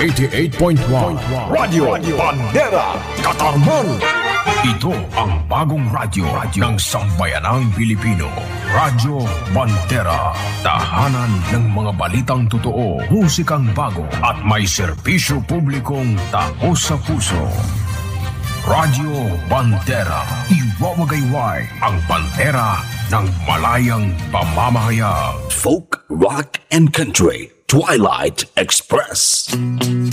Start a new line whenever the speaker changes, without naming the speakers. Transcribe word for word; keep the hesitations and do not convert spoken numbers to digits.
eighty-eight point one Radio Bandera, Katarman. Ito ang bagong radyo ng sambayanang Pilipino. Radyo Bandera. Tahanan ng mga balitang totoo, musikang bago at may serbisyo publikong taos sa puso. Radyo Bandera. Iwawagayway ang bandera ng malayang pamamahayag.
Folk, rock, and country. Twilight Express.